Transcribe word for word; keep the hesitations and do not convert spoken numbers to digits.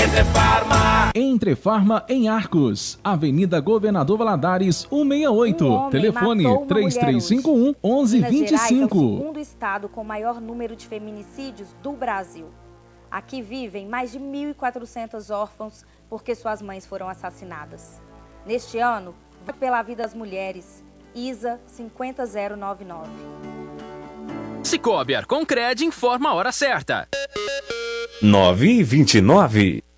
Entre Farma. Entre Farma em Arcos, Avenida Governador Valadares, cento e sessenta e oito. Um Telefone três três cinco um, onze vinte e cinco. Minas Gerais é o segundo estado com maior número de feminicídios do Brasil. Aqui vivem mais de mil e quatrocentos órfãos porque suas mães foram assassinadas. Neste ano, vai pela vida das mulheres. ISA cinco zero nove nove. Cicobi Arconcred informa a hora certa. nove e vinte e nove.